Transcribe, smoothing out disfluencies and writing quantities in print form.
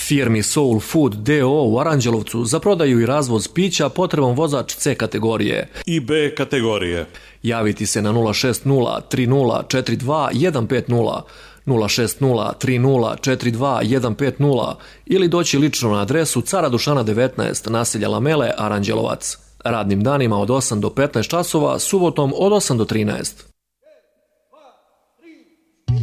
Firmi Soul Food D.O. u Aranđelovcu za prodaju i razvoz pića potreban vozač C kategorije i B kategorije. Javiti se na 060 3042 150, 060 3042 150 ili doći lično na adresu Cara Dušana 19, naselja Lamele, Aranđelovac. Radnim danima od 8 do 15 časova, subotom od 8 do 13.